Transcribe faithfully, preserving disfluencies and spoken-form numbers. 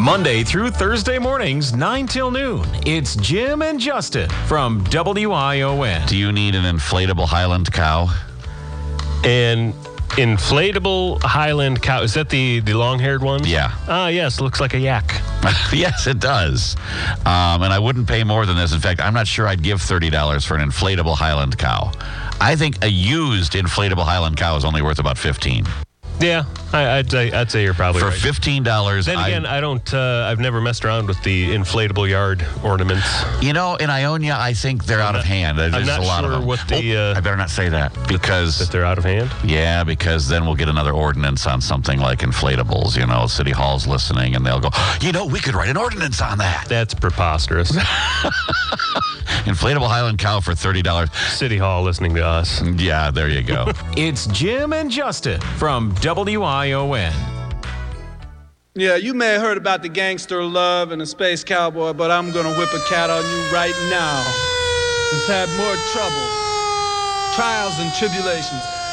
Monday through Thursday mornings, nine till noon. It's Jim and Justin from W I O N. Do you need an inflatable Highland cow? An inflatable Highland cow. Is that the, the long-haired one? Yeah. Ah, yes. Looks like a yak. Yes, it does. Um, and I wouldn't pay more than this. In fact, I'm not sure I'd give thirty dollars for an inflatable Highland cow. I think a used inflatable Highland cow is only worth about fifteen dollars. Yeah, I, I'd say I'd say you're probably For right. fifteen dollars. Then again, I, I don't. Uh, I've never messed around with the inflatable yard ornaments. You know, in Ionia, I think they're I'm out not, of hand. There's I'm not a lot sure of them. what the. Oh, Uh, I better not say that because that they're out of hand. Yeah, because then we'll get another ordinance on something like inflatables. You know, City Hall's listening, and they'll go, you know, we could write an ordinance on that. That's preposterous. Inflatable Highland cow for thirty dollars. City Hall listening to us. Yeah, there you go. It's Jim and Justin from W I O N. Yeah, you may have heard about the gangster love and the space cowboy, but I'm gonna whip a cat on you right now. Who's had more trouble, trials and tribulations,